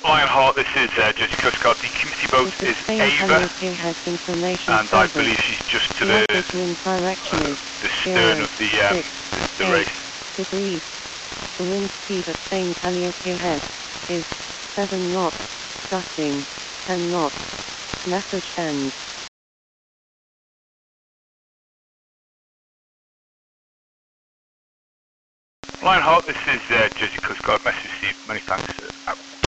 Lionheart, this is Jersey Coast Guard. The committee boat is Ava, and I believe she's just to the stern of the race. Degrees. The wind speed at St. Helios ahead is 7 knots, gusting 10 knots. Message end. Lionheart, this is Jersey Coast Guard. Message received. Many thanks. Out.